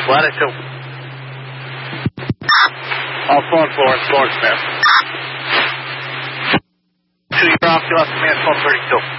Latitude. All phone Florence, ma'am. 2, you're off, you lost command, phone 32.